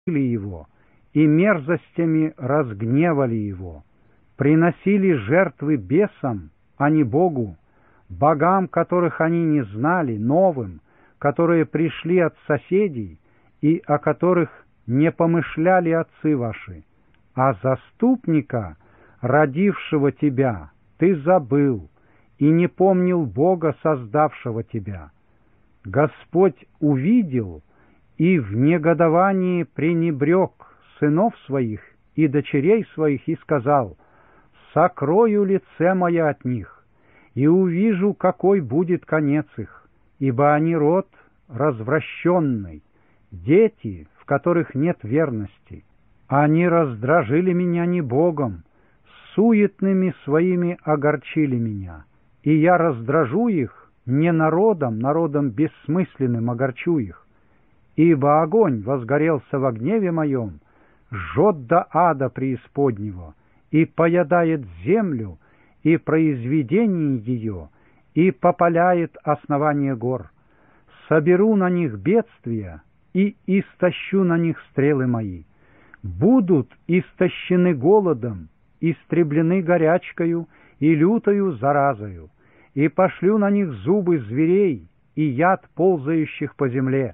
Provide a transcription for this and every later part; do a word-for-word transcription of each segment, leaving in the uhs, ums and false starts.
его, и мерзостями разгневали его, приносили жертвы бесам, а не Богу, богам, которых они не знали, новым, которые пришли от соседей и о которых не помышляли отцы ваши, а заступника, родившего тебя, ты забыл и не помнил Бога, создавшего тебя. Господь увидел и в негодовании пренебрег сынов своих и дочерей своих и сказал: «Сокрою лице мое от них, и увижу, какой будет конец их, ибо они род развращенный, дети, в которых нет верности. Они раздражили меня не Богом, суетными своими огорчили меня, и я раздражу их не народом, народом бессмысленным огорчу их. Ибо огонь возгорелся во гневе моем, жжет до ада преисподнего, и поедает землю, и произведение ее, и попаляет основание гор. Соберу на них бедствия, и истощу на них стрелы мои. Будут истощены голодом, истреблены горячкою и лютою заразою, и пошлю на них зубы зверей и яд ползающих по земле.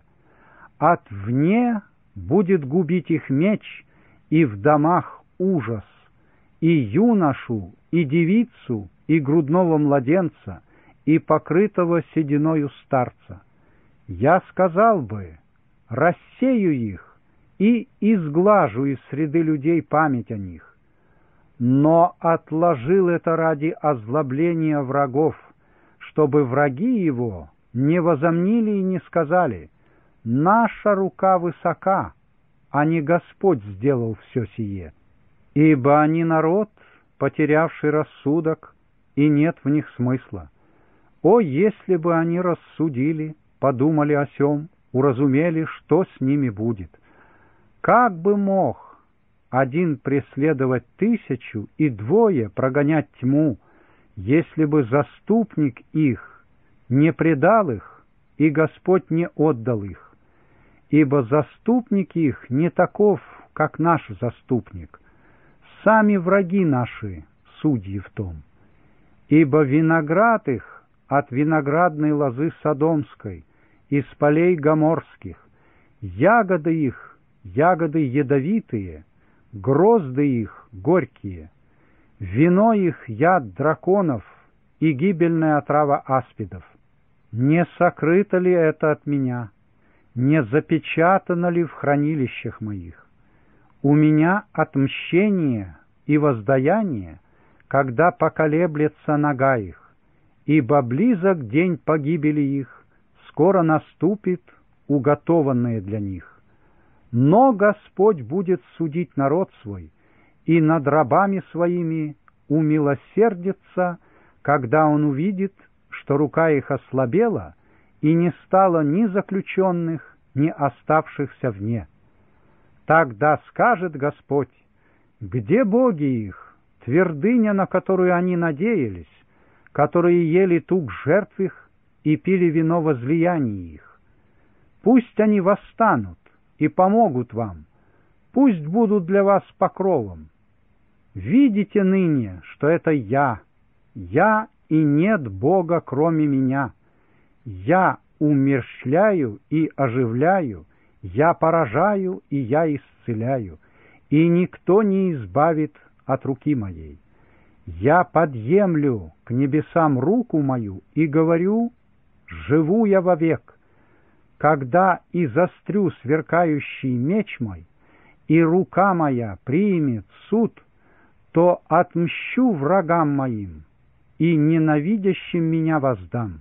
Отвне будет губить их меч, и в домах ужас, и юношу, и девицу, и грудного младенца, и покрытого сединою старца. Я сказал бы: рассею их и изглажу из среды людей память о них. Но отложил это ради озлобления врагов, чтобы враги его не возомнили и не сказали: наша рука высока, а не Господь сделал все сие. Ибо они народ, потерявший рассудок, и нет в них смысла. О, если бы они рассудили, подумали о сем, уразумели, что с ними будет! Как бы мог один преследовать тысячу и двое прогонять тьму, если бы заступник их не предал их, и Господь не отдал их? Ибо заступник их не таков, как наш заступник. Сами враги наши судьи в том. Ибо виноград их от виноградной лозы Содомской, из полей Гоморских, ягоды их, ягоды ядовитые, грозды их горькие, вино их яд драконов и гибельная отрава аспидов. Не сокрыто ли это от меня? Не запечатано ли в хранилищах моих? У меня отмщение и воздаяние, когда поколеблется нога их, ибо близок день погибели их, скоро наступит уготованное для них. Но Господь будет судить народ свой, и над рабами своими умилосердится, когда Он увидит, что рука их ослабела, и не стало ни заключенных, ни оставшихся вне. Тогда скажет Господь: где боги их, твердыня, на которую они надеялись, которые ели тук жертв их и пили вино возлияний их? Пусть они восстанут и помогут вам, пусть будут для вас покровом. Видите ныне, что это я, я и нет Бога, кроме меня. Я умерщвляю и оживляю, я поражаю и я исцеляю, и никто не избавит от руки моей. Я подъемлю к небесам руку мою и говорю: живу я вовек. Когда и застрю сверкающий меч мой, и рука моя примет суд, то отмщу врагам моим, и ненавидящим меня воздам.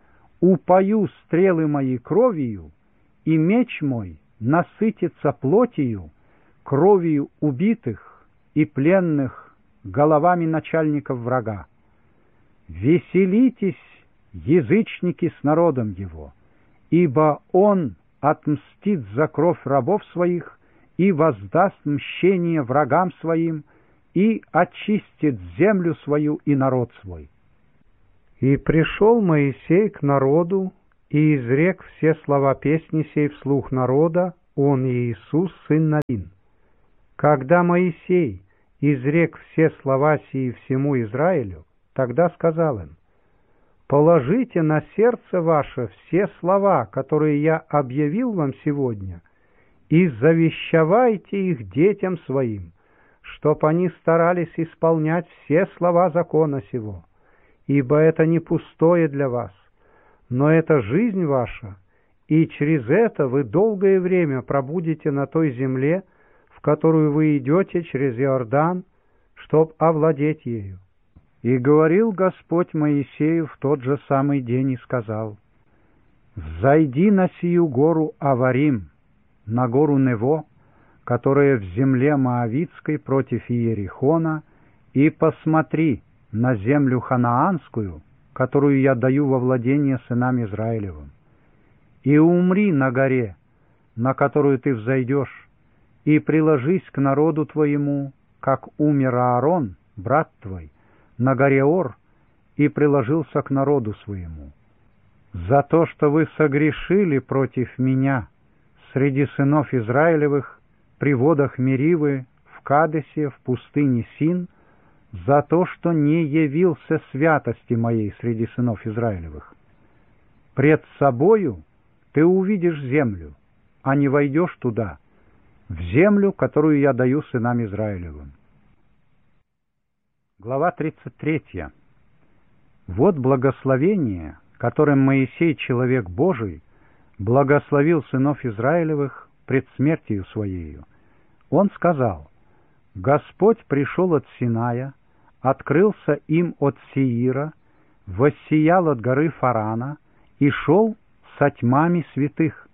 Упою стрелы мои кровью, и меч мой насытится плотью, кровью убитых и пленных, головами начальников врага. Веселитесь, язычники, с народом его, ибо он отмстит за кровь рабов своих и воздаст мщение врагам своим, и очистит землю свою и народ свой. И пришел Моисей к народу, и изрек все слова песни сей вслух народа, он Иисус, сын Навин. Когда Моисей изрек все слова сии всему Израилю, тогда сказал им: «Положите на сердце ваше все слова, которые я объявил вам сегодня, и завещевайте их детям своим, чтоб они старались исполнять все слова закона сего, ибо это не пустое для вас, но это жизнь ваша, и через это вы долгое время пробудете на той земле, в которую вы идете через Иордан, чтоб овладеть ею». И говорил Господь Моисею в тот же самый день и сказал: «Взойди на сию гору Аварим, на гору Нево, которая в земле Моавитской против Иерихона, и посмотри на землю ханаанскую, которую я даю во владение сынам Израилевым. И умри на горе, на которую ты взойдешь, и приложись к народу твоему, как умер Аарон, брат твой, на горе Ор, и приложился к народу своему. За то, что вы согрешили против меня среди сынов Израилевых при водах Меривы, в Кадесе, в пустыне Син, за то, что не явился святости моей среди сынов Израилевых. Пред собою ты увидишь землю, а не войдешь туда, в землю, которую я даю сынам Израилевым». Глава тридцать третья. Вот благословение, которым Моисей, человек Божий, благословил сынов Израилевых пред смертью своею. Он сказал: «Господь пришел от Синая, открылся им от Сеира, воссиял от горы Фарана и шел со тьмами святых,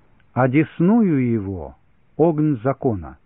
одесную его огонь закона.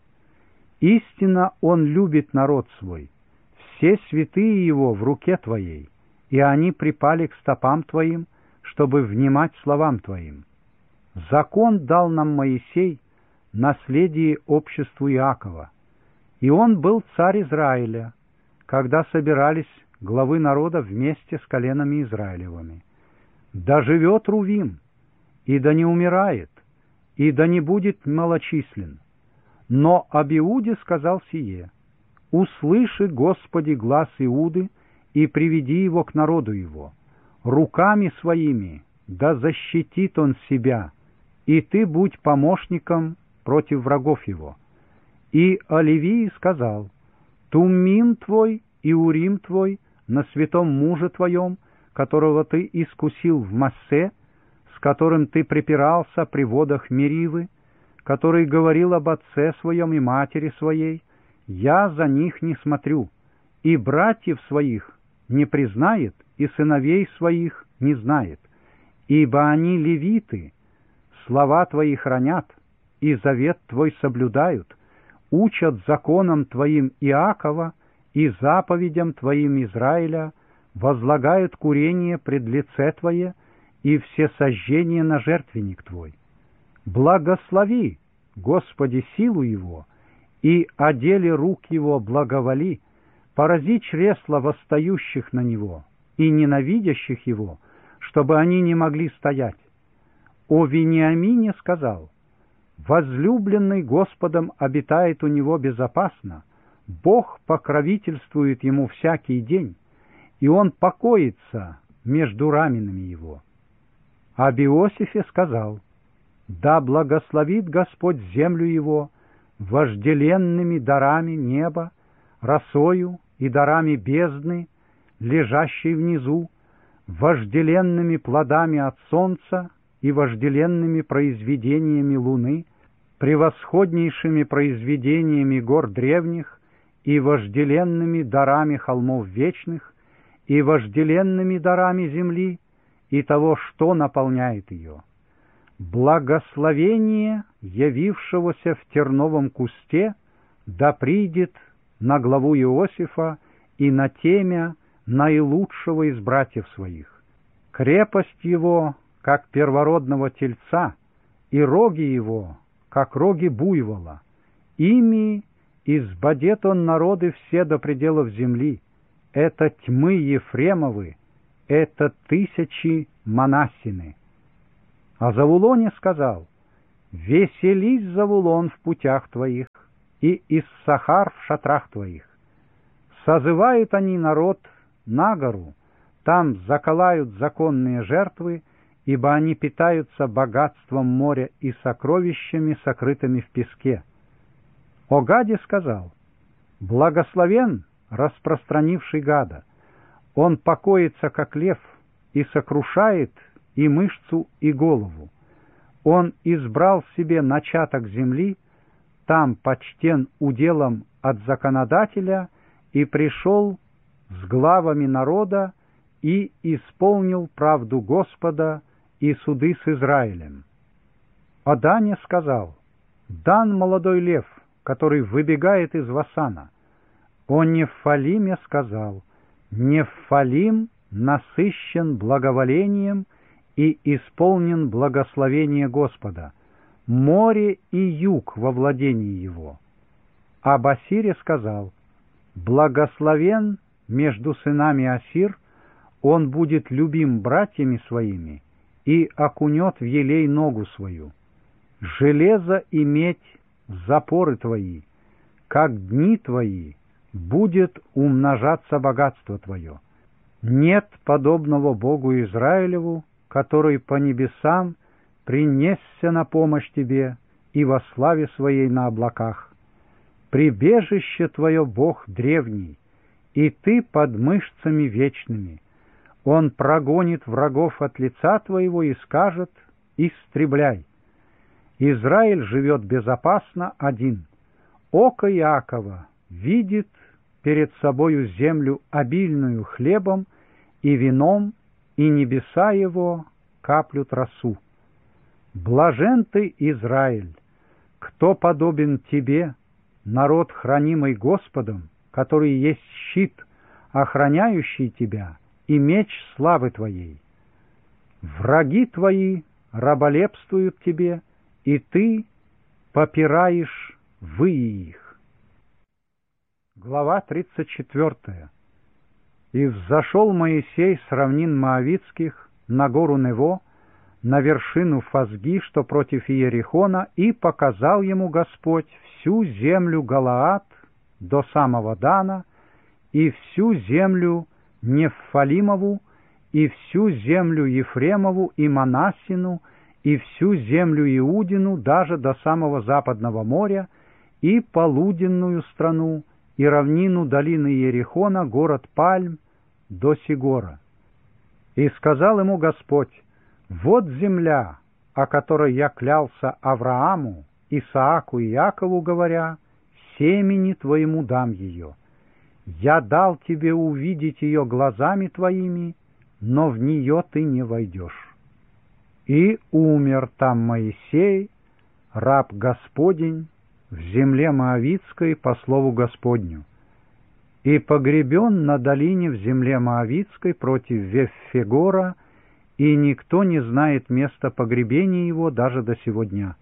Истинно он любит народ свой, все святые его в руке твоей, и они припали к стопам твоим, чтобы внимать словам твоим. Закон дал нам Моисей, наследие обществу Иакова, и он был царь Израиля, когда собирались главы народа вместе с коленами Израилевыми. Да живет Рувим, и да не умирает, и да не будет малочислен. Но об Иуде сказал сие: услыши, Господи, глас Иуды, и приведи его к народу его. Руками своими да защитит он себя, и ты будь помощником против врагов его». И о Левии сказал: «Туммим твой и Урим твой на святом муже твоем, которого ты искусил в Массе, с которым ты припирался при водах Меривы, который говорил об отце своем и матери своей, я за них не смотрю, и братьев своих не признает, и сыновей своих не знает, ибо они левиты, слова твои хранят, и завет твой соблюдают, учат законам твоим Иакова и заповедям твоим Израиля, возлагают курение пред лице твое и все сожжения на жертвенник твой. Благослови, Господи, силу его, и о деле рук его благоволи, порази чресла восстающих на него и ненавидящих его, чтобы они не могли стоять. О Вениамине сказал: возлюбленный Господом обитает у него безопасно, Бог покровительствует ему всякий день, и он покоится между раменами его. Об Иосифе сказал: да благословит Господь землю его вожделенными дарами неба, росою и дарами бездны, лежащей внизу, вожделенными плодами от солнца и вожделенными произведениями луны, превосходнейшими произведениями гор древних и вожделенными дарами холмов вечных, и вожделенными дарами земли и того, что наполняет ее. Благословение явившегося в терновом кусте да придет на главу Иосифа и на темя наилучшего из братьев своих. Крепость его, как первородного тельца, и роги его, как роги буйвола. Ими избодет он народы все до пределов земли. Это тьмы Ефремовы, это тысячи Манассины. О Завулоне сказал: Веселись, Завулон, в путях твоих, и Иссахар в шатрах твоих. Созывают они народ на гору, там заколают законные жертвы, ибо они питаются богатством моря и сокровищами, сокрытыми в песке. О Гаде сказал: благословен распространивший Гада, он покоится, как лев, и сокрушает и мышцу, и голову. Он избрал себе начаток земли, там почтен уделом от законодателя, и пришел с главами народа, и исполнил правду Господа и суды с Израилем. О Дане сказал: Дан молодой лев, который выбегает из Васана. О Нефалиме сказал: Нефалим насыщен благоволением и исполнен благословение Господа, море и юг во владении его. Об Асире сказал: благословен между сынами Асир, он будет любим братьями своими и окунет в елей ногу свою. Железо и медь — запоры твои, как дни твои будет умножаться богатство твое. Нет подобного Богу Израилеву, который по небесам принесся на помощь тебе и во славе своей на облаках. Прибежище твое Бог древний, и ты под мышцами вечными. Он прогонит врагов от лица твоего и скажет: истребляй. Израиль живет безопасно один. Око Иакова видит перед собою землю обильную хлебом и вином, и небеса его каплют росу. Блажен ты, Израиль! Кто подобен тебе, народ, хранимый Господом, который есть щит, охраняющий тебя, и меч славы твоей? Враги твои раболепствуют тебе, и ты попираешь выи их. Глава тридцать четвёртая. И взошел Моисей с равнин Моавитских на гору Нево, на вершину Фазги, что против Иерихона, и показал ему Господь всю землю Галаад до самого Дана, и всю землю Неффалимову, и всю землю Ефремову и Манассину, и всю землю Иудину, даже до самого западного моря, и полуденную страну, и равнину долины Иерихона, город Пальм, до Сигора. И сказал ему Господь: вот земля, о которой я клялся Аврааму, Исааку и Иакову, говоря: семени твоему дам ее. Я дал тебе увидеть ее глазами твоими, но в нее ты не войдешь. И умер там Моисей, раб Господень, в земле Моавитской по слову Господню, и погребен на долине в земле Моавитской против Веффегора, и никто не знает места погребения его даже до сего дня.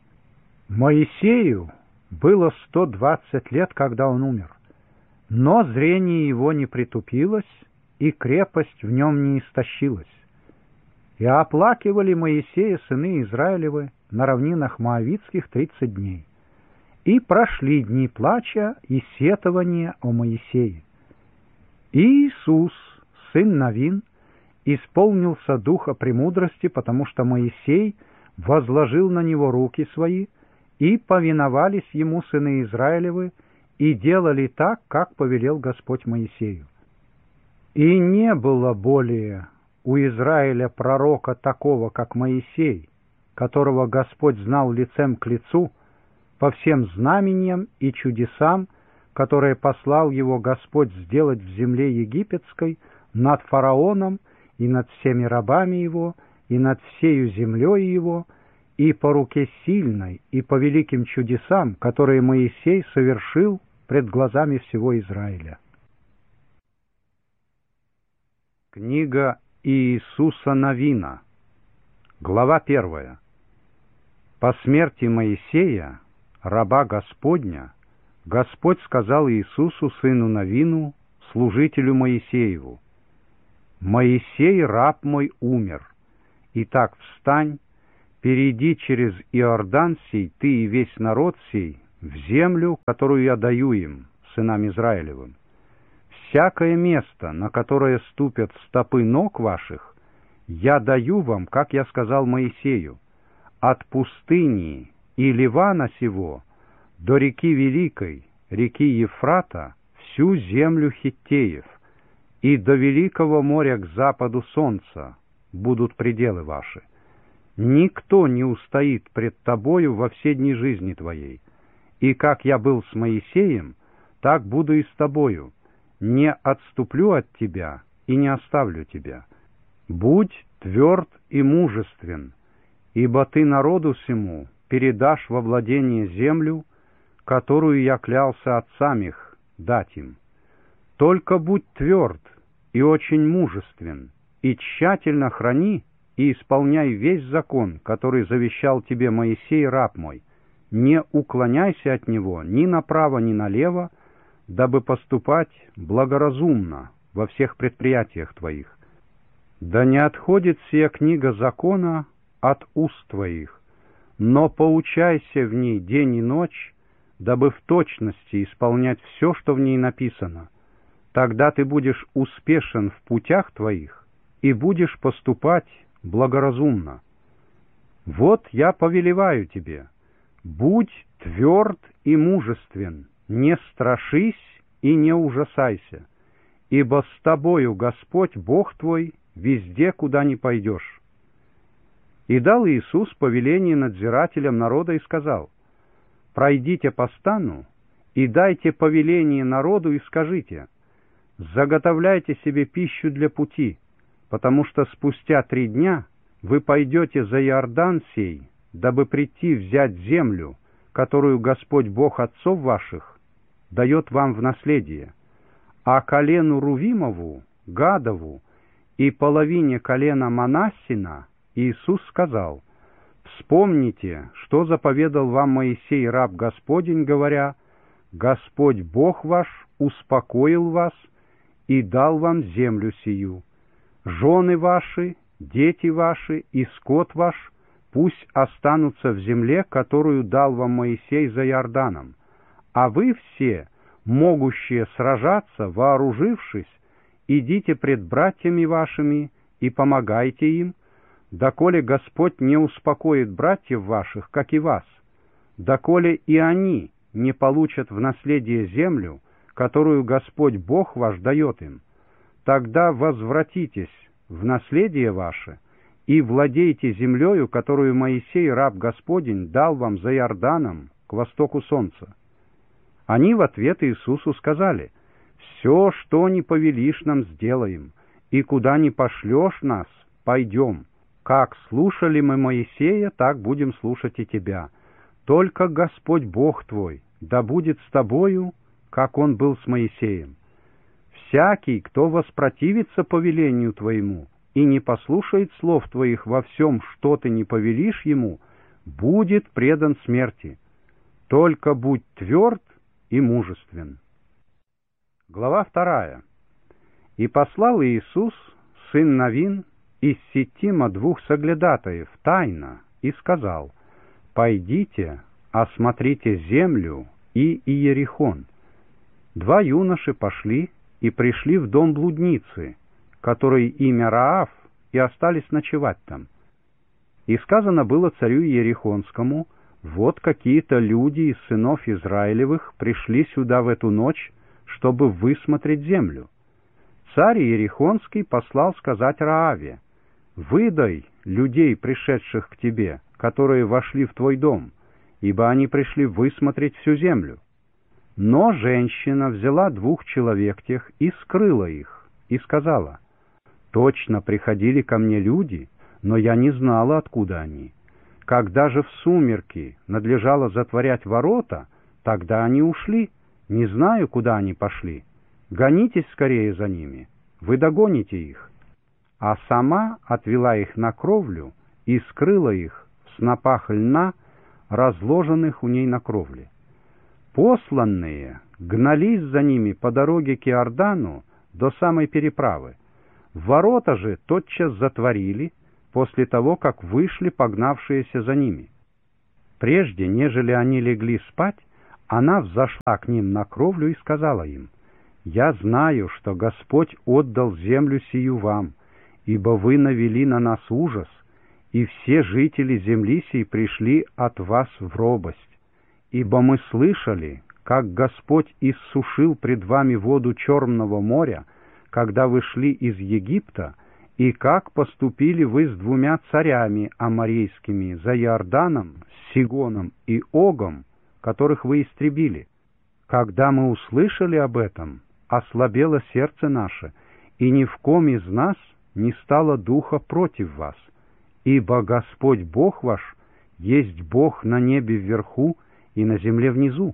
Моисею было сто двадцать лет, когда он умер, но зрение его не притупилось, и крепость в нем не истощилась. И оплакивали Моисея сыны Израилевы на равнинах Моавитских тридцать дней. И прошли дни плача и сетования о Моисее. И Иисус, сын Навин, исполнился духа премудрости, потому что Моисей возложил на него руки свои, и повиновались ему сыны Израилевы, и делали так, как повелел Господь Моисею. И не было более у Израиля пророка такого, как Моисей, которого Господь знал лицем к лицу, по всем знамениям и чудесам, которые послал его Господь сделать в земле египетской, над фараоном и над всеми рабами его, и над всею землей его, и по руке сильной, и по великим чудесам, которые Моисей совершил пред глазами всего Израиля. Книга Иисуса Навина, глава первая. По смерти Моисея, раба Господня, Господь сказал Иисусу, сыну Навину, служителю Моисееву: «Моисей, раб мой, умер. Итак, встань, перейди через Иордан сей, ты и весь народ сей, в землю, которую я даю им, сынам Израилевым. Всякое место, на которое ступят стопы ног ваших, я даю вам, как я сказал Моисею, от пустыни и Ливана сего до реки Великой, реки Ефрата, всю землю хиттеев, и до великого моря к западу солнца будут пределы ваши. Никто не устоит пред тобою во все дни жизни твоей. И как я был с Моисеем, так буду и с тобою. Не отступлю от тебя и не оставлю тебя. Будь тверд и мужествен, ибо ты народу сему передашь во владение землю, которую я клялся отцам их дать им. Только будь тверд и очень мужествен, и тщательно храни и исполняй весь закон, который завещал тебе Моисей, раб мой. Не уклоняйся от него ни направо, ни налево, дабы поступать благоразумно во всех предприятиях твоих. Да не отходит сия книга закона от уст твоих, но поучайся в ней день и ночь, дабы в точности исполнять все, что в ней написано. Тогда ты будешь успешен в путях твоих и будешь поступать благоразумно. Вот я повелеваю тебе, будь тверд и мужествен, не страшись и не ужасайся, ибо с тобою Господь Бог твой везде, куда ни пойдешь. И дал Иисус повеление надзирателям народа и сказал: пройдите по стану и дайте повеление народу и скажите: заготовляйте себе пищу для пути, потому что спустя три дня вы пойдете за Иордан сей, дабы прийти взять землю, которую Господь Бог отцов ваших дает вам в наследие. А колену Рувимову, Гадову и половине колена Манассина Иисус сказал: вспомните, что заповедал вам Моисей, раб Господень, говоря: Господь Бог ваш успокоил вас и дал вам землю сию. Жены ваши, дети ваши и скот ваш пусть останутся в земле, которую дал вам Моисей за Иорданом, а вы все, могущие сражаться, вооружившись, идите пред братьями вашими и помогайте им, доколе Господь не успокоит братьев ваших, как и вас, доколе и они не получат в наследие землю, которую Господь Бог ваш дает им. Тогда возвратитесь в наследие ваше и владейте землею, которую Моисей, раб Господень, дал вам за Иорданом к востоку солнца. Они в ответ Иисусу сказали: все, что не повелишь нам, сделаем, и куда ни пошлешь нас, пойдем. Как слушали мы Моисея, так будем слушать и тебя. Только Господь Бог твой да будет с тобою, как Он был с Моисеем. Всякий, кто воспротивится повелению твоему и не послушает слов твоих во всем, что ты не повелишь ему, будет предан смерти. Только будь тверд и мужествен. Глава вторая. И послал Иисус, сын Навин, из Ситима двух соглядатаев тайно и сказал: пойдите, осмотрите землю и Иерихон. Два юноши пошли и пришли в дом блудницы, которой имя Раав, и остались ночевать там. И сказано было царю Иерихонскому: вот какие-то люди из сынов Израилевых пришли сюда в эту ночь, чтобы высмотреть землю. Царь Иерихонский послал сказать Рааве: выдай людей, пришедших к тебе, которые вошли в твой дом, ибо они пришли высмотреть всю землю. Но женщина взяла двух человек тех и скрыла их, и сказала: точно приходили ко мне люди, но я не знала, откуда они. Когда же в сумерки надлежало затворять ворота, тогда они ушли, не знаю, куда они пошли. Гонитесь скорее за ними, вы догоните их. А сама отвела их на кровлю и скрыла их в снопах льна, разложенных у ней на кровле. Посланные гнались за ними по дороге к Иордану до самой переправы. Ворота же тотчас затворили, после того, как вышли погнавшиеся за ними. Прежде, нежели они легли спать, она взошла к ним на кровлю и сказала им: «Я знаю, что Господь отдал землю сию вам, ибо вы навели на нас ужас, и все жители земли сей пришли от вас в робость. Ибо мы слышали, как Господь иссушил пред вами воду Черного моря, когда вы шли из Египта, и как поступили вы с двумя царями аморейскими за Иорданом, с Сигоном и Огом, которых вы истребили. Когда мы услышали об этом, ослабело сердце наше, и ни в ком из нас не стало духа против вас, ибо Господь Бог ваш есть Бог на небе вверху и на земле внизу.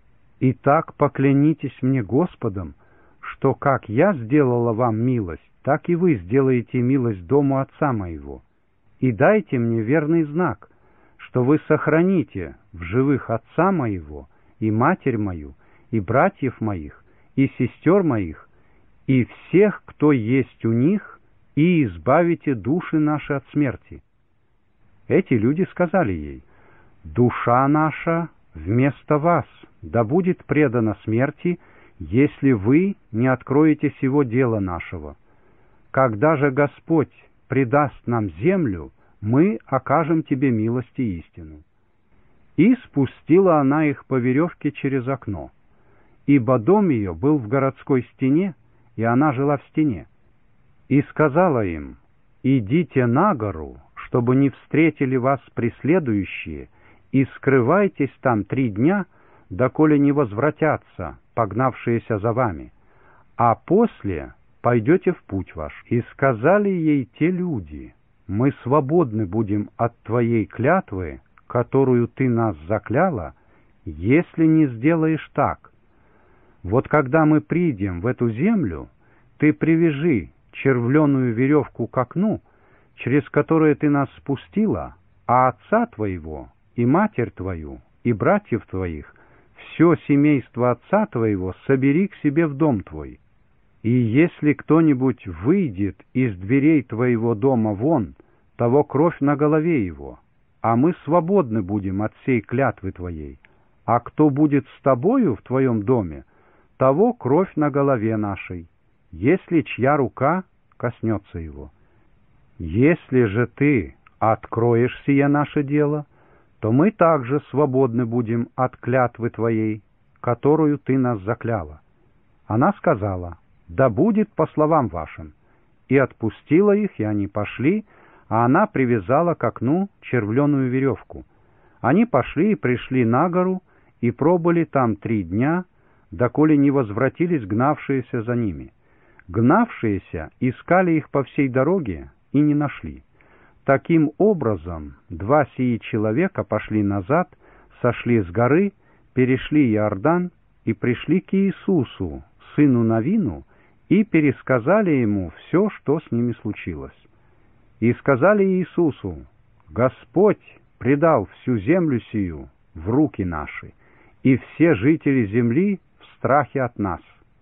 Итак, поклянитесь мне Господом, что как я сделала вам милость, так и вы сделаете милость дому отца моего. И дайте мне верный знак, что вы сохраните в живых отца моего, и матерь мою, и братьев моих, и сестер моих, и всех, кто есть у них, и избавите души наши от смерти». Эти люди сказали ей: «Душа наша вместо вас да будет предана смерти, если вы не откроете сего дела нашего. Когда же Господь предаст нам землю, мы окажем тебе милость и истину». И спустила она их по веревке через окно, ибо дом ее был в городской стене, и она жила в стене. И сказала им: «Идите на гору, чтобы не встретили вас преследующие, и скрывайтесь там три дня, доколе не возвратятся погнавшиеся за вами, а после пойдете в путь ваш». И сказали ей те люди: «Мы свободны будем от твоей клятвы, которую ты нас закляла, если не сделаешь так. Вот когда мы придем в эту землю, ты привяжи червленую веревку к окну, через которое ты нас спустила, а отца твоего, и матерь твою, и братьев твоих, все семейство отца твоего собери к себе в дом твой. И если кто-нибудь выйдет из дверей твоего дома вон, того кровь на голове его, а мы свободны будем от сей клятвы твоей. А кто будет с тобою в твоем доме, того кровь на голове нашей, если чья рука коснется его. Если же ты откроешь сие наше дело, то мы также свободны будем от клятвы твоей, которую ты нас закляла». Она сказала: «Да будет по словам вашим», и отпустила их, и они пошли, а она привязала к окну червленую веревку. Они пошли и пришли на гору, и пробыли там три дня, доколе не возвратились гнавшиеся за ними. Гнавшиеся искали их по всей дороге и не нашли. Таким образом, два сии человека пошли назад, сошли с горы, перешли Иордан и пришли к Иисусу, сыну Навину, и пересказали ему все, что с ними случилось. И сказали Иисусу: «Господь предал всю землю сию в руки наши, и все жители земли в страхе от нас».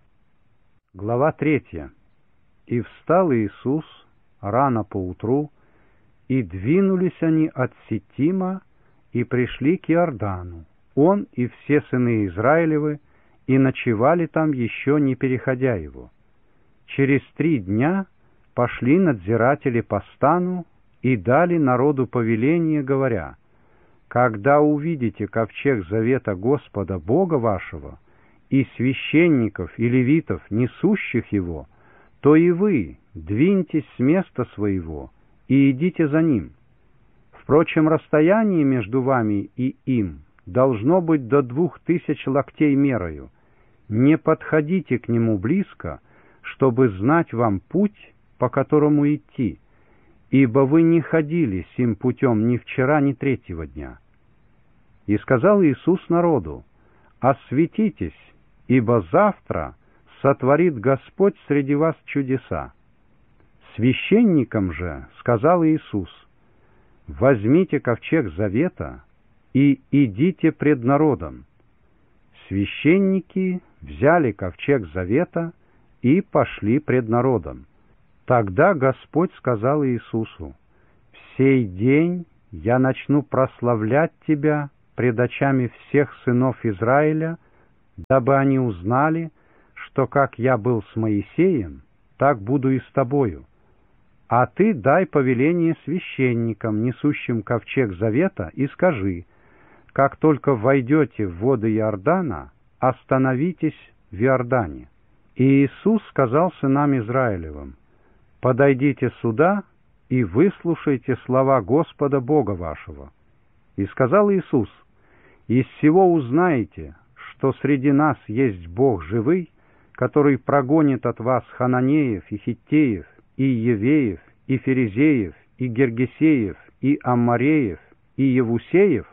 Глава третья. «И встал Иисус рано поутру, и двинулись они от Ситима, и пришли к Иордану, он и все сыны Израилевы, и ночевали там, еще не переходя его. Через три дня пошли надзиратели по стану и дали народу повеление, говоря: «Когда увидите ковчег завета Господа Бога вашего и священников и левитов, несущих его, то и вы двиньтесь с места своего и идите за ним. Впрочем, расстояние между вами и им должно быть до двух тысяч локтей мерою. Не подходите к нему близко, чтобы знать вам путь, по которому идти, ибо вы не ходили сим путем ни вчера, ни третьего дня». И сказал Иисус народу: «Осветитесь, ибо завтра сотворит Господь среди вас чудеса». Священникам же сказал Иисус: «Возьмите ковчег завета и идите пред народом». Священники взяли ковчег завета и пошли пред народом. Тогда Господь сказал Иисусу: сей день я начну прославлять тебя пред очами всех сынов Израиля, дабы они узнали, что как я был с Моисеем, так буду и с тобою. А ты дай повеление священникам, несущим ковчег завета, и скажи: как только войдете в воды Иордана, остановитесь в Иордане. И Иисус сказал сынам Израилевым: подойдите сюда и выслушайте слова Господа Бога вашего. И сказал Иисус: из сего узнаете, что среди нас есть Бог живый, который прогонит от вас хананеев и хиттеев, и евеев, и ферезеев, и гергесеев, и аммореев, и евусеев.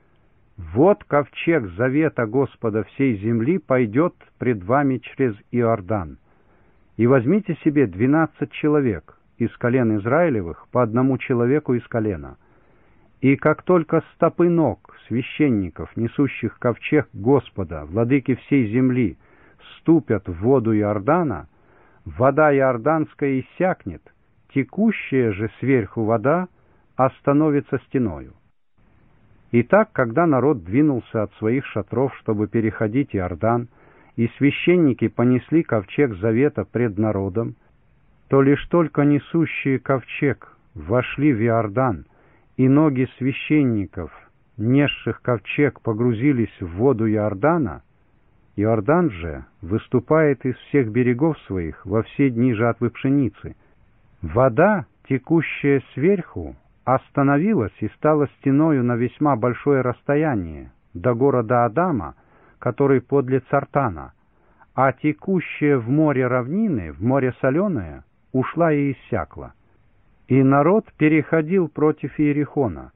Вот ковчег завета Господа всей земли пойдет пред вами через Иордан. И возьмите себе двенадцать человек из колен Израилевых, по одному человеку из колена. И как только стопы ног священников, несущих ковчег Господа, владыки всей земли, ступят в воду Иордана, вода иорданская иссякнет, текущая же сверху вода остановится стеною. Итак, когда народ двинулся от своих шатров, чтобы переходить Иордан, и священники понесли ковчег завета пред народом, то лишь только несущие ковчег вошли в Иордан, и ноги священников, несших ковчег, погрузились в воду Иордана, Иордан же выступает из всех берегов своих во все дни жатвы пшеницы. Вода, текущая сверху, остановилась и стала стеною на весьма большое расстояние, до города Адама, который подле Цартана, а текущая в море равнины, в море соленое, ушла и иссякла. И народ переходил против Иерихона.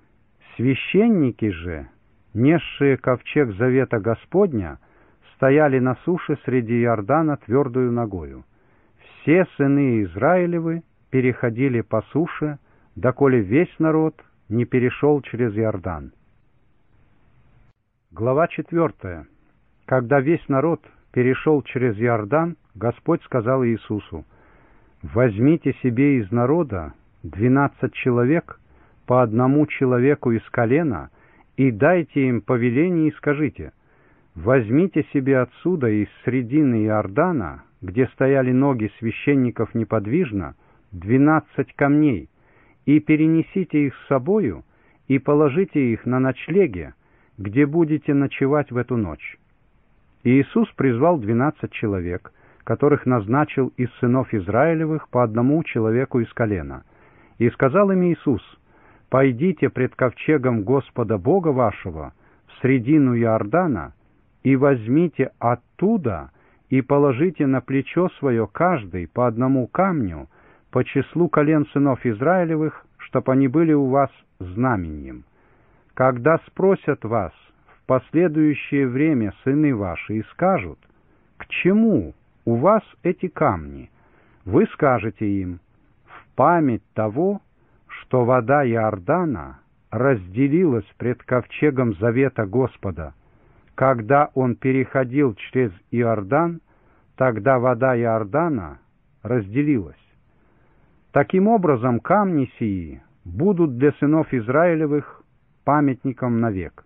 Священники же, несшие ковчег завета Господня, стояли на суше среди Иордана твердою ногою. Все сыны Израилевы переходили по суше, доколе весь народ не перешел через Иордан. Глава четвертая. Когда весь народ перешел через Иордан, Господь сказал Иисусу: «Возьмите себе из народа двенадцать человек, по одному человеку из колена, и дайте им повеление и скажите: возьмите себе отсюда из средины Иордана, где стояли ноги священников неподвижно, двенадцать камней, и перенесите их с собою, и положите их на ночлеге, где будете ночевать в эту ночь». И Иисус призвал двенадцать человек, которых назначил из сынов Израилевых по одному человеку из колена. И сказал им Иисус: «Пойдите пред ковчегом Господа Бога вашего в средину Иордана, и возьмите оттуда, и положите на плечо свое каждый по одному камню, по числу колен сынов Израилевых, чтоб они были у вас знаменем. Когда спросят вас в последующее время сыны ваши и скажут: к чему у вас эти камни, вы скажете им: в память того, что вода Иордана разделилась пред ковчегом завета Господа. Когда он переходил через Иордан, тогда вода Иордана разделилась. Таким образом, камни сии будут для сынов Израилевых памятником навек».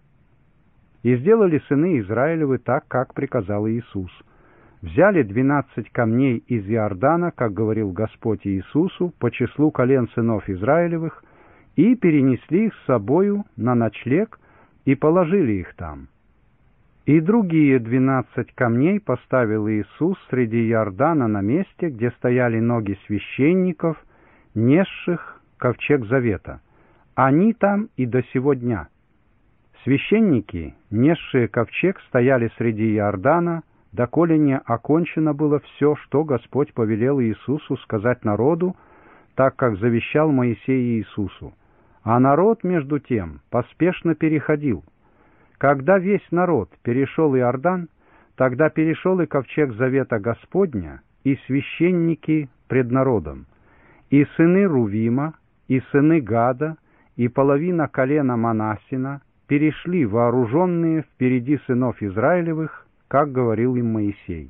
И сделали сыны Израилевы так, как приказал Иисус. Взяли двенадцать камней из Иордана, как говорил Господь Иисусу, по числу колен сынов Израилевых, и перенесли их с собою на ночлег, и положили их там. И другие двенадцать камней поставил Иисус среди Иордана на месте, где стояли ноги священников, несших ковчег завета. Они там и до сего дня. Священники, несшие ковчег, стояли среди Иордана, доколе не окончено было все, что Господь повелел Иисусу сказать народу, так как завещал Моисей Иисусу. А народ, между тем, поспешно переходил. Когда весь народ перешел Иордан, тогда перешел и ковчег завета Господня, и священники пред народом. И сыны Рувима, и сыны Гада, и половина колена Манассина перешли вооруженные впереди сынов Израилевых, как говорил им Моисей.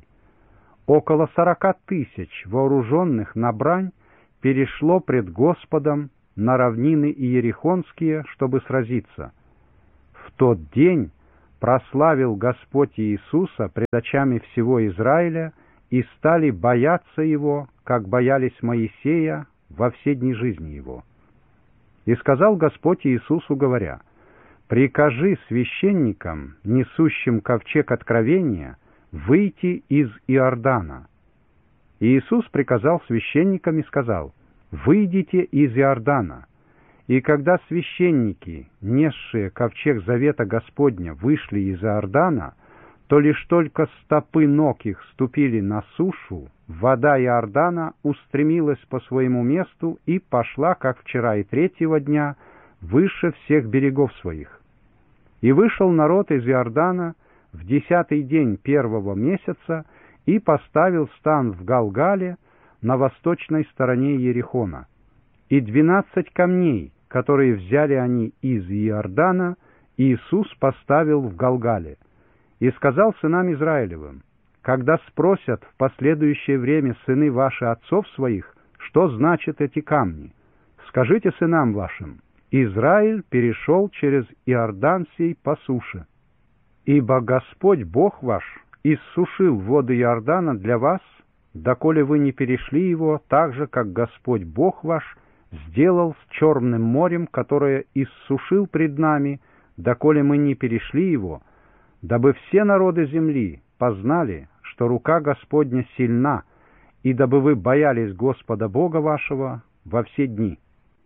Около сорока тысяч вооруженных на брань перешло пред Господом на равнины иерихонские, чтобы сразиться. В тот день прославил Господь Иисуса пред очами всего Израиля, и стали бояться Его, как боялись Моисея во все дни жизни Его. И сказал Господь Иисусу, говоря: «Прикажи священникам, несущим ковчег откровения, выйти из Иордана». И Иисус приказал священникам и сказал: «Выйдите из Иордана». И когда священники, несшие ковчег завета Господня, вышли из Иордана, то лишь только стопы ног их ступили на сушу, вода Иордана устремилась по своему месту и пошла, как вчера и третьего дня, выше всех берегов своих. И вышел народ из Иордана в десятый день первого месяца и поставил стан в Галгале на восточной стороне Иерихона. И двенадцать камней, которые взяли они из Иордана, Иисус поставил в Галгале. И сказал сынам Израилевым: когда спросят в последующее время сыны ваши отцов своих, что значат эти камни, скажите сынам вашим: Израиль перешел через Иордан сей по суше. Ибо Господь Бог ваш иссушил воды Иордана для вас, доколе вы не перешли его, так же, как Господь Бог ваш сделал с Черным морем, которое иссушил пред нами, доколе мы не перешли его, дабы все народы земли познали, что рука Господня сильна, и дабы вы боялись Господа Бога вашего во все дни».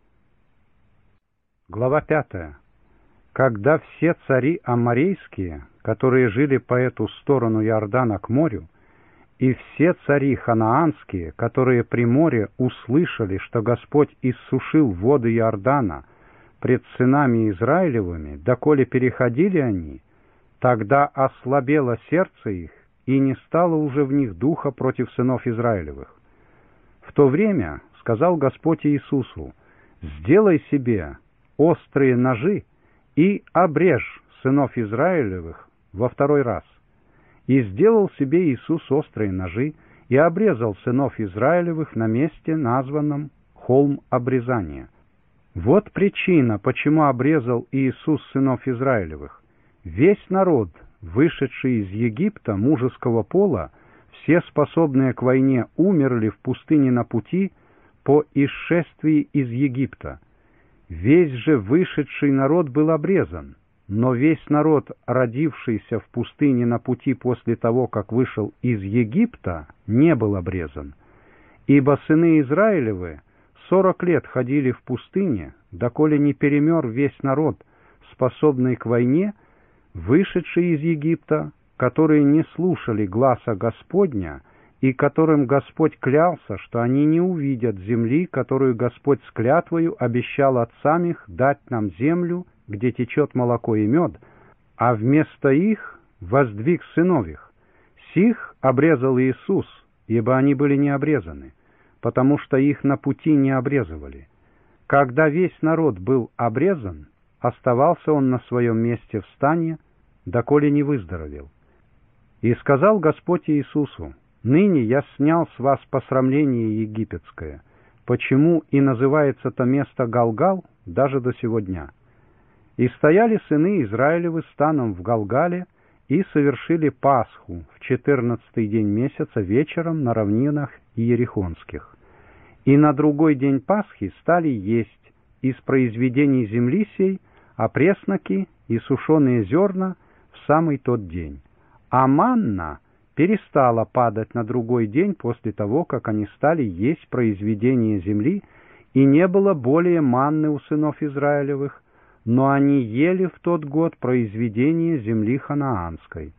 Глава пятая. Когда все цари аморейские, которые жили по эту сторону Иордана к морю, и все цари ханаанские, которые при море услышали, что Господь иссушил воды Иордана пред сынами Израилевыми, доколе переходили они, тогда ослабело сердце их, и не стало уже в них духа против сынов Израилевых. В то время сказал Господь Иисусу: «Сделай себе острые ножи и обрежь сынов Израилевых во второй раз». И сделал себе Иисус острые ножи и обрезал сынов Израилевых на месте, названном холм обрезания. Вот причина, почему обрезал Иисус сынов Израилевых. Весь народ, вышедший из Египта мужеского пола, все способные к войне, умерли в пустыне на пути по исшествии из Египта. Весь же вышедший народ был обрезан, но весь народ, родившийся в пустыне на пути после того, как вышел из Египта, не был обрезан. Ибо сыны Израилевы сорок лет ходили в пустыне, доколе не перемер весь народ, способный к войне, вышедший из Египта, которые не слушали гласа Господня, и которым Господь клялся, что они не увидят земли, которую Господь с клятвою обещал отцам их дать нам землю, где течет молоко и мед, а вместо их воздвиг сынов их. Сих обрезал Иисус, ибо они были не обрезаны, потому что их на пути не обрезывали. Когда весь народ был обрезан, оставался он на своем месте в стане, доколе не выздоровел. И сказал Господь Иисусу: «Ныне я снял с вас посрамление египетское, почему и называется то место Галгал даже до сего дня». И стояли сыны Израилевы станом в Галгале и совершили Пасху в четырнадцатый день месяца вечером на равнинах Иерихонских. И на другой день Пасхи стали есть из произведений земли сей опресноки и сушеные зерна в самый тот день. А манна перестала падать на другой день после того, как они стали есть произведения земли, и не было более манны у сынов Израилевых, но они ели в тот год произведение земли ханаанской.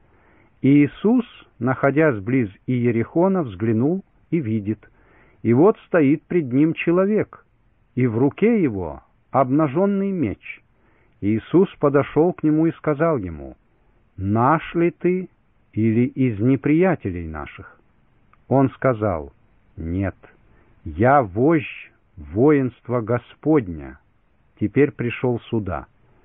И Иисус, находясь близ Иерихона, взглянул и видит, и вот стоит пред ним человек, и в руке его обнаженный меч. Иисус подошел к нему и сказал ему: «Наш ли ты или из неприятелей наших?» Он сказал: «Нет, я вождь воинства Господня, теперь пришел сюда».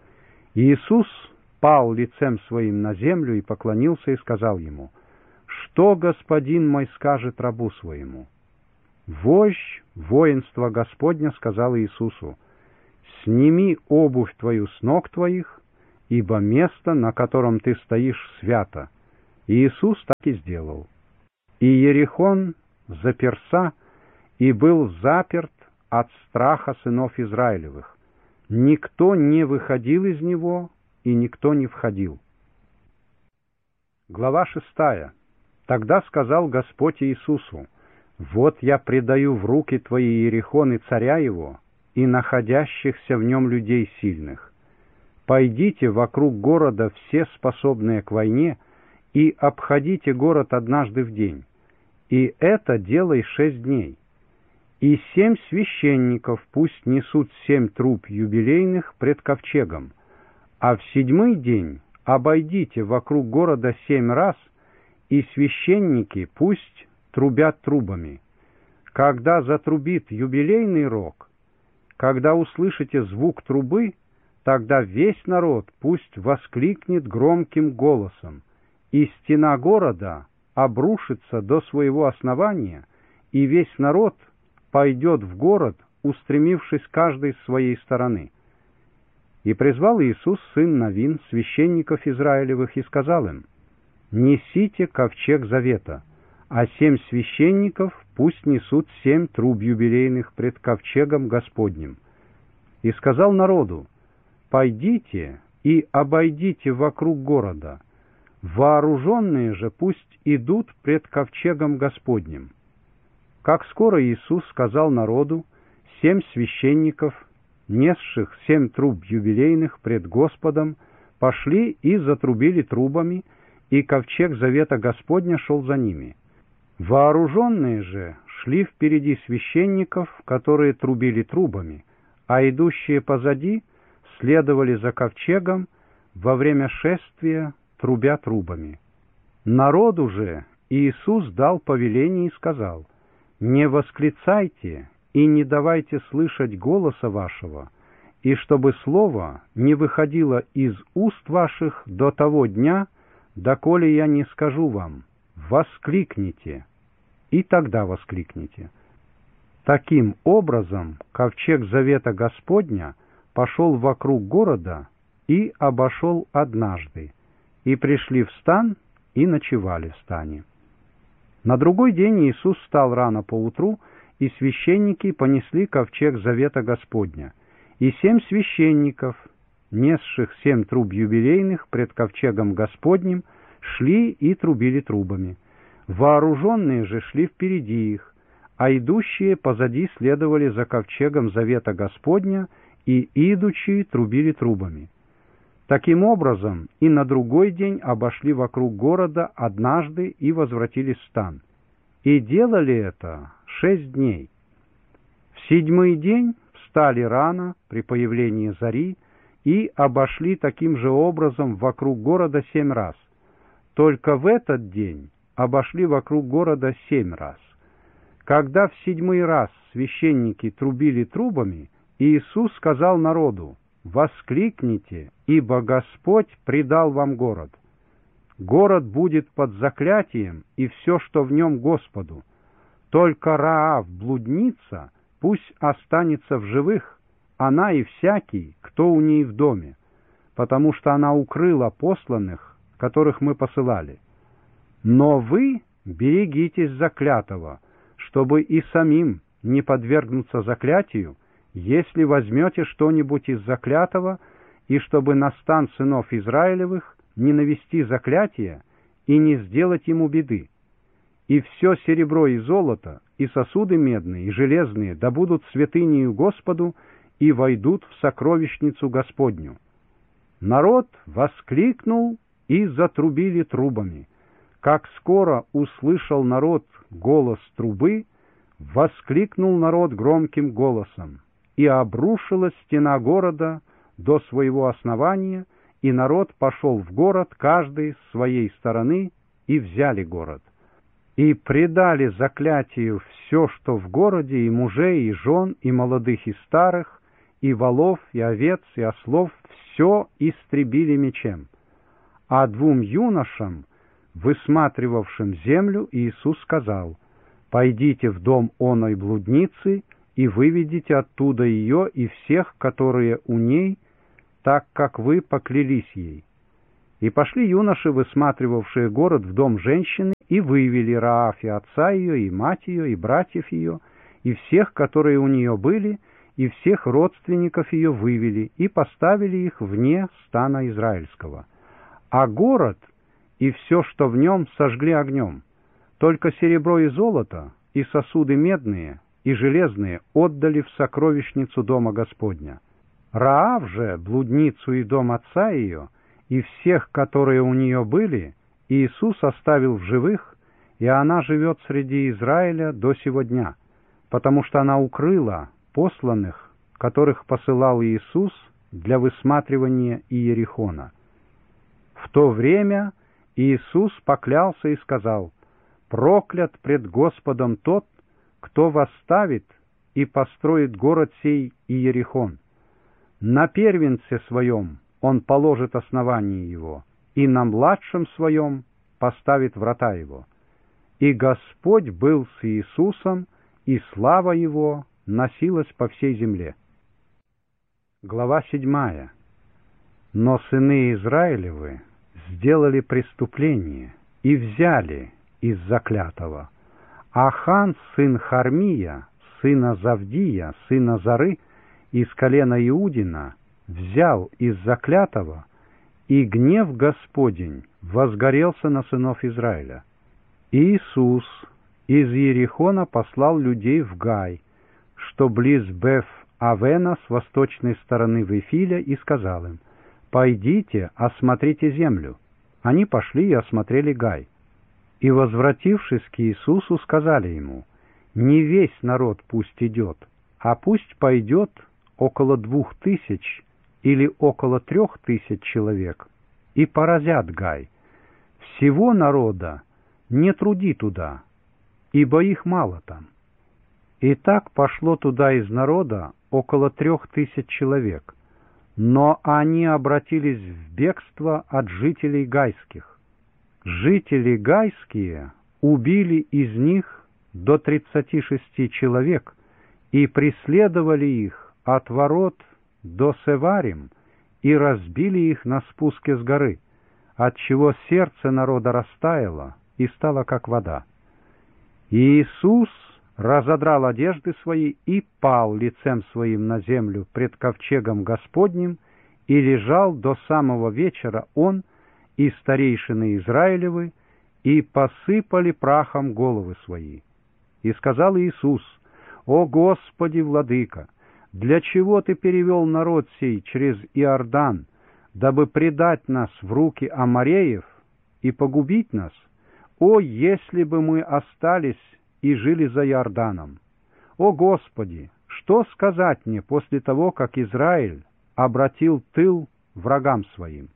Иисус пал лицем своим на землю и поклонился и сказал ему: «Что господин мой скажет рабу своему?» Вождь воинства Господня сказал Иисусу: сними обувь твою с ног твоих, ибо место, на котором ты стоишь, свято». И Иисус так и сделал. И Иерихон заперся и был заперт от страха сынов Израилевых. Никто не выходил из него, и никто не входил. Глава шестая. Тогда сказал Господь Иисусу: «Вот я предаю в руки твои Иерихон и царя его, и находящихся в нем людей сильных. Пойдите вокруг города все способные к войне, и обходите город однажды в день, и это делай шесть дней. И семь священников пусть несут семь труб юбилейных пред ковчегом, а в седьмой день обойдите вокруг города семь раз, и священники пусть трубят трубами. Когда затрубит юбилейный рог, когда услышите звук трубы, тогда весь народ пусть воскликнет громким голосом, и стена города обрушится до своего основания, и весь народ пойдет в город, устремившись каждый с своей стороны». И призвал Иисус сын Навин священников Израилевых и сказал им: «Несите ковчег завета, а семь священников пусть несут семь труб юбилейных пред ковчегом Господним». И сказал народу: «Пойдите и обойдите вокруг города, вооруженные же пусть идут пред ковчегом Господним». Как скоро Иисус сказал народу, семь священников, несших семь труб юбилейных пред Господом, пошли и затрубили трубами, и ковчег завета Господня шел за ними. Вооруженные же шли впереди священников, которые трубили трубами, а идущие позади следовали за ковчегом во время шествия, трубя трубами. Народу же Иисус дал повеление и сказал: «Не восклицайте и не давайте слышать голоса вашего, и чтобы слово не выходило из уст ваших до того дня, доколе я не скажу вам: воскликните, и тогда воскликните». Таким образом, ковчег завета Господня пошел вокруг города и обошел однажды, и пришли в стан и ночевали в стане. На другой день Иисус встал рано поутру, и священники понесли ковчег завета Господня, и семь священников, несших семь труб юбилейных пред ковчегом Господним, шли и трубили трубами. Вооруженные же шли впереди их, а идущие позади следовали за ковчегом завета Господня, и идучие трубили трубами. Таким образом, и на другой день обошли вокруг города однажды и возвратились в стан. И делали это шесть дней. В седьмой день встали рано при появлении зари и обошли таким же образом вокруг города семь раз. Только в этот день обошли вокруг города семь раз. Когда в седьмой раз священники трубили трубами, Иисус сказал народу: «Воскликните, ибо Господь предал вам город. Город будет под заклятием, и все, что в нем, Господу. Только Раав, блудница, пусть останется в живых, она и всякий, кто у ней в доме, потому что она укрыла посланных, которых мы посылали. Но вы берегитесь заклятого, чтобы и самим не подвергнуться заклятию, если возьмете что-нибудь из заклятого, и чтобы на стан сынов Израилевых не навести заклятие и не сделать ему беды. И все серебро и золото, и сосуды медные и железные да будут святынею Господу и войдут в сокровищницу Господню». Народ воскликнул и затрубили трубами. Как скоро услышал народ голос трубы, воскликнул народ громким голосом, и обрушилась стена города до своего основания, и народ пошел в город, каждый с своей стороны, и взяли город. И предали заклятию все, что в городе, и мужей, и жен, и молодых, и старых, и волов, и овец, и ослов, все истребили мечем. А двум юношам, высматривавшим землю, Иисус сказал: «Пойдите в дом оной блудницы и выведите оттуда ее и всех, которые у ней, так как вы поклялись ей». И пошли юноши, высматривавшие город, в дом женщины, и вывели Рааф и отца ее, и мать ее, и братьев ее, и всех, которые у нее были, и всех родственников ее вывели, и поставили их вне стана израильского. А город и все, что в нем, сожгли огнем. Только серебро и золото, и сосуды медные, и железные отдали в сокровищницу дома Господня. Раав же, блудницу и дом отца ее, и всех, которые у нее были, Иисус оставил в живых, и она живет среди Израиля до сего дня, потому что она укрыла посланных, которых посылал Иисус для высматривания Иерихона. В то время Иисус поклялся и сказал: «Проклят пред Господом тот, кто восставит и построит город сей Иерихон. На первенце своем он положит основание его, и на младшем своем поставит врата его». И Господь был с Иисусом, и слава его носилась по всей земле. Глава седьмая. Но сыны Израилевы сделали преступление и взяли из заклятого. Ахан, сын Хармия, сына Завдия, сына Зары, из колена Иудина, взял из заклятого, и гнев Господень возгорелся на сынов Израиля. Иисус из Иерихона послал людей в Гай, что близ Беф-Авена с восточной стороны Вифиля, и сказал им: «Пойдите, осмотрите землю». Они пошли и осмотрели Гай. И, возвратившись к Иисусу, сказали ему: «Не весь народ пусть идет, а пусть пойдет около двух тысяч или около трех тысяч человек, и поразят Гай. Всего народа не труди туда, ибо их мало там». И так пошло туда из народа около трех тысяч человек, но они обратились в бегство от жителей гайских. Жители гайские убили из них до тридцати шести человек и преследовали их от ворот до Севарим, и разбили их на спуске с горы, отчего сердце народа растаяло и стало как вода. И Иисус разодрал одежды свои и пал лицем своим на землю пред ковчегом Господним, и лежал до самого вечера он и старейшины Израилевы, и посыпали прахом головы свои. И сказал Иисус: «О Господи, Владыка, для чего Ты перевел народ сей через Иордан, дабы предать нас в руки амореев и погубить нас? О, если бы мы остались и жили за Иорданом! О Господи, что сказать мне после того, как Израиль обратил тыл врагам своим?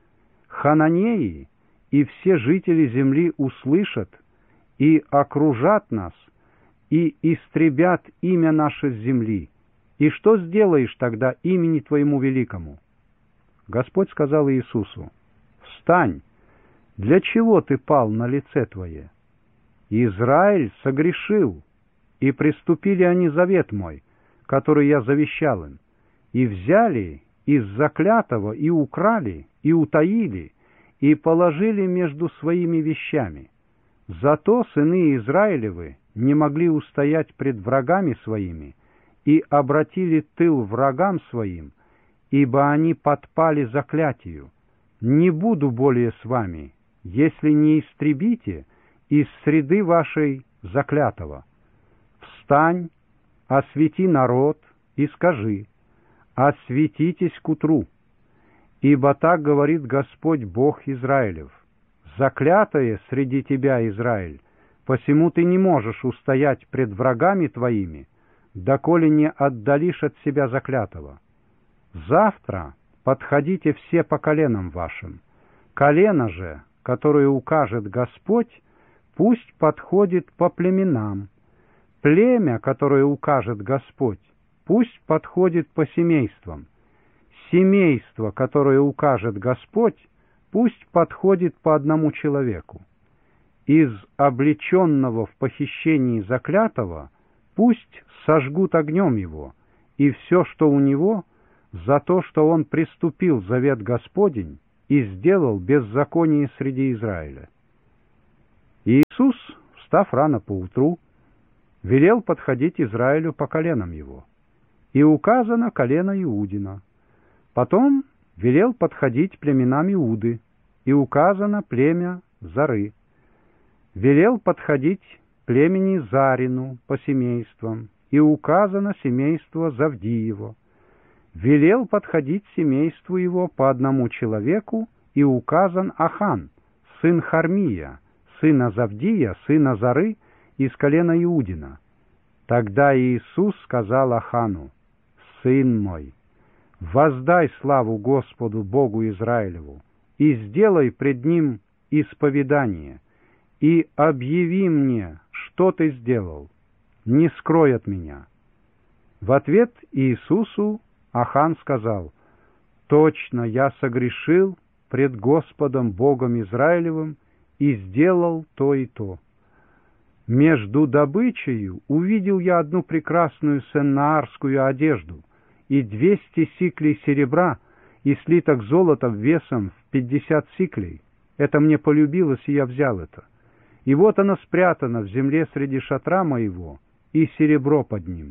Хананеи и все жители земли услышат и окружат нас, и истребят имя наше с земли. И что сделаешь тогда имени Твоему великому?» Господь сказал Иисусу: «Встань! Для чего ты пал на лице твое? Израиль согрешил, и приступили они завет мой, который я завещал им, и взяли из заклятого, и украли, и утаили, и положили между своими вещами. Зато сыны Израилевы не могли устоять пред врагами своими, и обратили тыл врагам своим, ибо они подпали заклятию. Не буду более с вами, если не истребите из среды вашей заклятого. Встань, освети народ и скажи: осветитесь к утру, ибо так говорит Господь Бог Израилев: заклятое среди тебя, Израиль, посему ты не можешь устоять пред врагами твоими, доколе не отдалишь от себя заклятого. Завтра подходите все по коленам вашим. Колено же, которое укажет Господь, пусть подходит по племенам. Племя, которое укажет Господь, пусть подходит по семействам. Семейство, которое укажет Господь, пусть подходит по одному человеку. Из облеченного в похищении заклятого пусть сожгут огнем его, и все, что у него, за то, что он приступил завет Господень и сделал беззаконие среди Израиля». И Иисус, встав рано поутру, велел подходить Израилю по коленам его, и указано колено Иудина. Потом велел подходить племенам Иуды, и указано племя Зары. Велел подходить племени Зарину по семействам, и указано семейство Завдиево. Велел подходить семейству его по одному человеку, и указан Ахан, сын Хармия, сына Завдия, сына Зары, из колена Иудина. Тогда Иисус сказал Ахану: «Сын мой, воздай славу Господу Богу Израилеву, и сделай пред Ним исповедание, и объяви мне, что ты сделал, не скрой от меня». В ответ Иисусу Ахан сказал: «Точно я согрешил пред Господом Богом Израилевым и сделал то и то. Между добычею увидел я одну прекрасную сеннаарскую одежду и двести сиклей серебра и слиток золота весом в пятьдесят сиклей. Это мне полюбилось, и я взял это. И вот оно спрятано в земле среди шатра моего, и серебро под ним».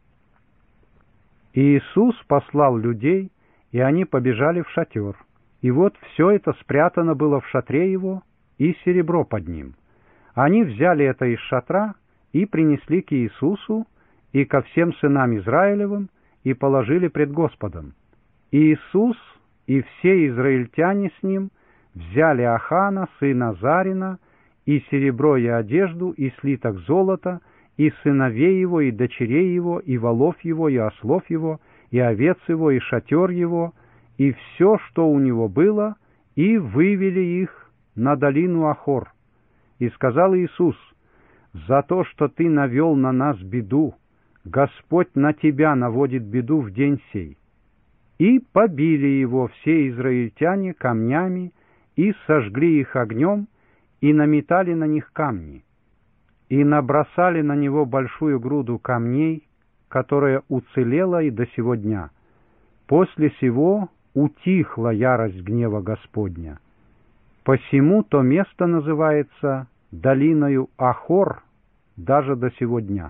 И Иисус послал людей, и они побежали в шатер. И вот все это спрятано было в шатре его, и серебро под ним. Они взяли это из шатра и принесли к Иисусу и ко всем сынам Израилевым, и положили пред Господом. И Иисус и все израильтяне с ним взяли Ахана, сына Зарина, и серебро, и одежду, и слиток золота, и сыновей его, и дочерей его, и волов его, и ослов его, и овец его, и шатер его, и все, что у него было, и вывели их на долину Ахор. И сказал Иисус: «За то, что ты навел на нас беду, Господь на тебя наводит беду в день сей». И побили его все израильтяне камнями, и сожгли их огнем, и наметали на них камни, и набросали на него большую груду камней, которая уцелела и до сего дня. После сего утихла ярость гнева Господня. Посему то место называется долиною Ахор даже до сего дня.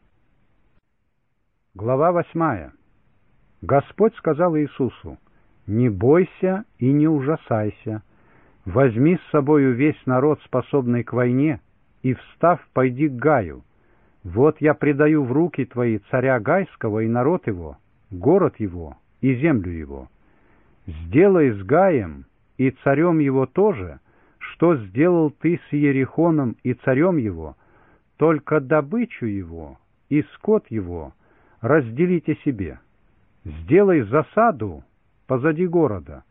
Глава восьмая. Господь сказал Иисусу: «Не бойся и не ужасайся. Возьми с собою весь народ, способный к войне, и, встав, пойди к Гаю. Вот я предаю в руки твои царя Гайского и народ его, город его и землю его. Сделай с Гаем и царем его тоже, что сделал ты с Иерихоном и царем его, только добычу его и скот его разделите себе. Сделай засаду позади города».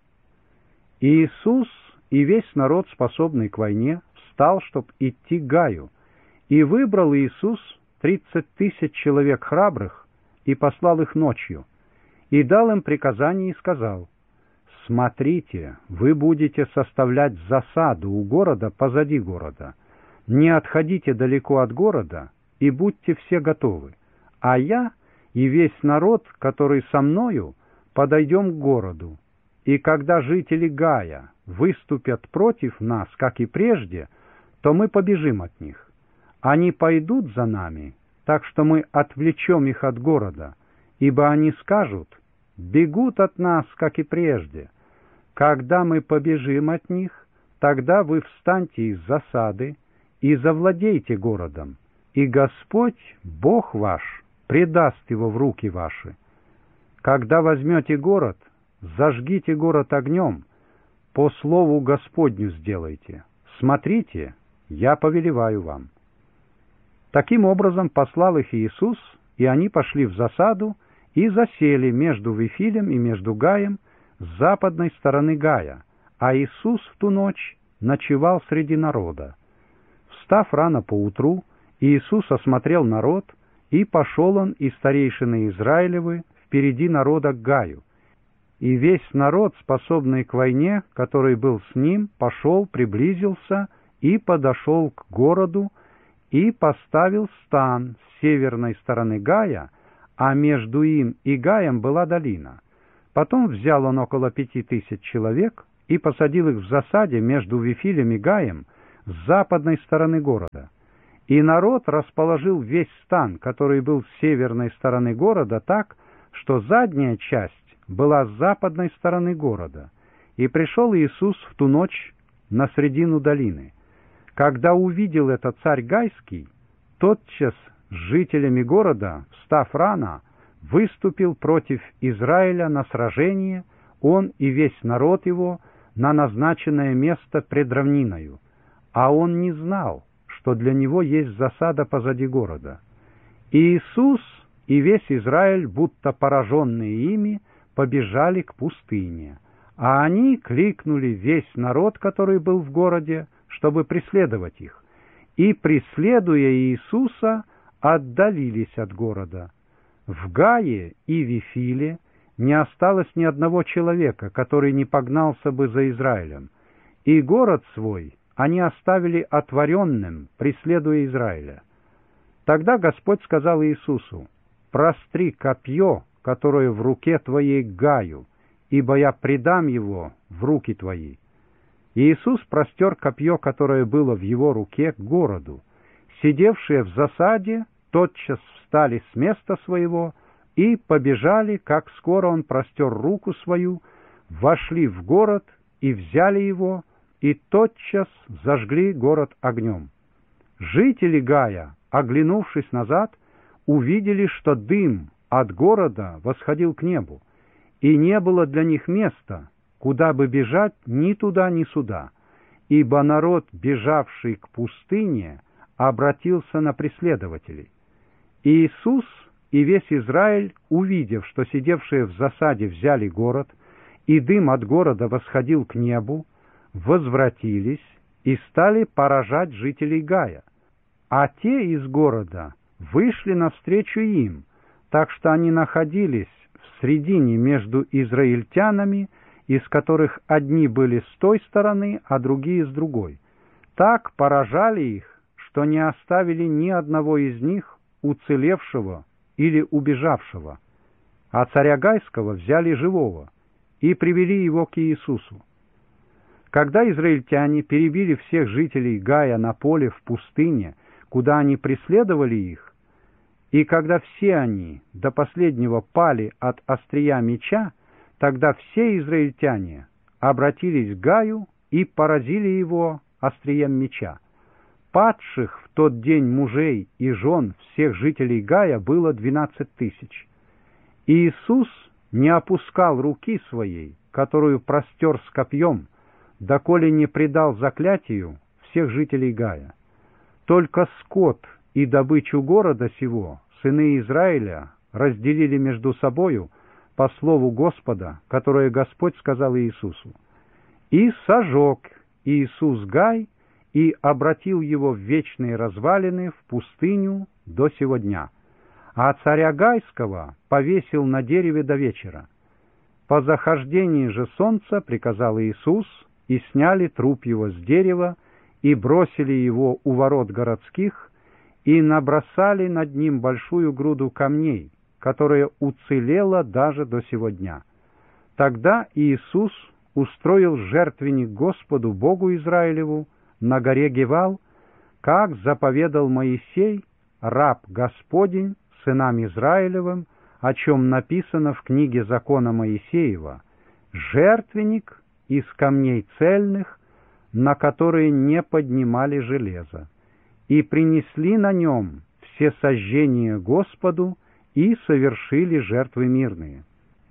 И Иисус и весь народ, способный к войне, встал, чтоб идти к Гаю, и выбрал Иисус тридцать тысяч человек храбрых и послал их ночью, и дал им приказание и сказал: «Смотрите, вы будете составлять засаду у города позади города. Не отходите далеко от города, и будьте все готовы. А я и весь народ, который со мною, подойдем к городу. И когда жители Гая выступят против нас, как и прежде, то мы побежим от них. Они пойдут за нами, так что мы отвлечем их от города, ибо они скажут: бегут от нас, как и прежде. Когда мы побежим от них, тогда вы встаньте из засады и завладейте городом, и Господь, Бог ваш, предаст его в руки ваши. Когда возьмете город, зажгите город огнем, по слову Господню сделайте. Смотрите, я повелеваю вам». Таким образом послал их Иисус, и они пошли в засаду и засели между Вифилем и между Гаем с западной стороны Гая, а Иисус в ту ночь ночевал среди народа. Встав рано поутру, Иисус осмотрел народ, и пошел он и старейшины Израилевы впереди народа к Гаю. И весь народ, способный к войне, который был с ним, пошел, приблизился и подошел к городу, и поставил стан с северной стороны Гая, а между им и Гаем была долина. Потом взял он около пяти тысяч человек и посадил их в засаде между Вифилем и Гаем с западной стороны города. И народ расположил весь стан, который был с северной стороны города, так, что задняя часть была с западной стороны города. И пришел Иисус в ту ночь на средину долины. Когда увидел это царь Гайский, тотчас с жителями города, встав рано, выступил против Израиля на сражение, он и весь народ его, на назначенное место пред равниною. А он не знал, что для него есть засада позади города. И Иисус и весь Израиль, будто пораженные ими, побежали к пустыне. А они кликнули весь народ, который был в городе, чтобы преследовать их. И, преследуя Иисуса, отдалились от города. В Гае и Вифиле не осталось ни одного человека, который не погнался бы за Израилем. И город свой они оставили отворенным, преследуя Израиля. Тогда Господь сказал Иисусу: «Простри копье, которое в руке твоей, к Гаю, ибо я предам его в руки твои». И Иисус простер копье, которое было в его руке, к городу. Сидевшие в засаде тотчас встали с места своего и побежали, как скоро он простер руку свою, вошли в город и взяли его, и тотчас зажгли город огнем. Жители Гая, оглянувшись назад, увидели, что дым от города восходил к небу, и не было для них места, куда бы бежать ни туда, ни сюда, ибо народ, бежавший к пустыне, обратился на преследователей. И Иисус и весь Израиль, увидев, что сидевшие в засаде взяли город, и дым от города восходил к небу, возвратились и стали поражать жителей Гая. А те из города вышли навстречу им, так что они находились в средине между израильтянами, из которых одни были с той стороны, а другие с другой. Так поражали их, что не оставили ни одного из них уцелевшего или убежавшего. А царя Гайского взяли живого и привели его к Иисусу. Когда израильтяне перебили всех жителей Гая на поле в пустыне, куда они преследовали их, и когда все они до последнего пали от острия меча, тогда все израильтяне обратились к Гаю и поразили его острием меча. Падших в тот день мужей и жен всех жителей Гая было двенадцать тысяч. И Иисус не опускал руки своей, которую простер с копьем, доколе не предал заклятию всех жителей Гая. Только скот и добычу города сего сыны Израиля разделили между собою по слову Господа, которое Господь сказал Иисусу. И сожег Иисус Гай и обратил его в вечные развалины, в пустыню до сего дня. А царя Гайского повесил на дереве до вечера. По захождении же солнца приказал Иисус, и сняли труп его с дерева, и бросили его у ворот городских, и набросали над ним большую груду камней, которая уцелела даже до сего дня. Тогда Иисус устроил жертвенник Господу Богу Израилеву на горе Гевал, как заповедал Моисей, раб Господень, сынам Израилевым, о чем написано в книге закона Моисеева: жертвенник из камней цельных, на которые не поднимали железо, и принесли на нем все сожжения Господу и совершили жертвы мирные.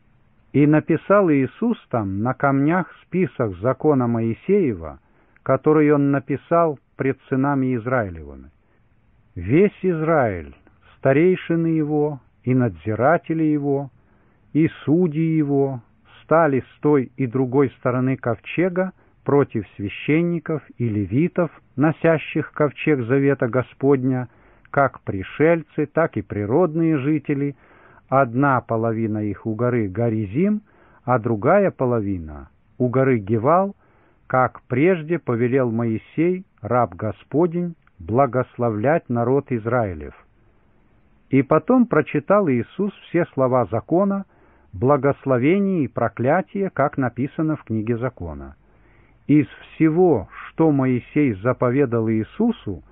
И написал Иисус там на камнях список закона Моисеева, который он написал пред сынами Израилевыми. Весь Израиль, старейшины его и надзиратели его, и судьи его стали с той и другой стороны ковчега против священников и левитов, носящих ковчег завета Господня, как пришельцы, так и природные жители. Одна половина их у горы Горизим, а другая половина у горы Гевал, как прежде повелел Моисей, раб Господень, благословлять народ Израилев. И потом прочитал Иисус все слова закона, благословение и проклятие, как написано в книге закона. Из всего, что Моисей заповедал Иисусу,